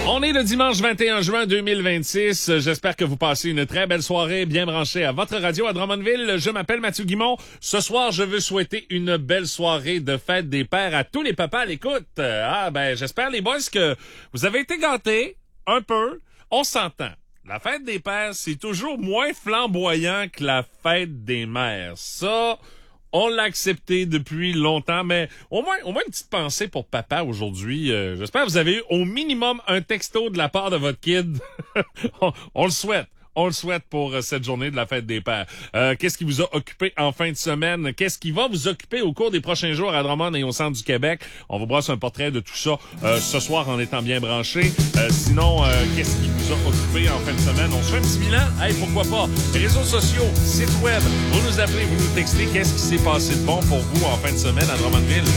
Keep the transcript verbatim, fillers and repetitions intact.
On est le dimanche vingt et un juin deux mille vingt-six. J'espère que vous passez une très belle soirée bien branchée à votre radio à Drummondville. Je m'appelle Mathieu Guimont. Ce soir, je veux souhaiter une belle soirée de fête des pères à tous les papas à l'écoute. Ah ben, j'espère les boys que vous avez été gâtés un peu. On s'entend. La fête des pères, c'est toujours moins flamboyant que la fête des mères. Ça, on l'a accepté depuis longtemps, mais au moins, au moins une petite pensée pour papa aujourd'hui. Euh, j'espère que vous avez eu au minimum un texto de la part de votre kid. on, on le souhaite. On le souhaite pour cette journée de la fête des pères. Euh, qu'est-ce qui vous a occupé en fin de semaine? Qu'est-ce qui va vous occuper au cours des prochains jours à Drummond et au centre du Québec? On vous brosse un portrait de tout ça euh, ce soir en étant bien branché. Euh, sinon, euh, qu'est-ce qui vous a occupé en fin de semaine? On se fait un petit bilan? Hey, pourquoi pas? Réseaux sociaux, site web, vous nous appelez, vous nous textez. Qu'est-ce qui s'est passé de bon pour vous en fin de semaine à Drummondville?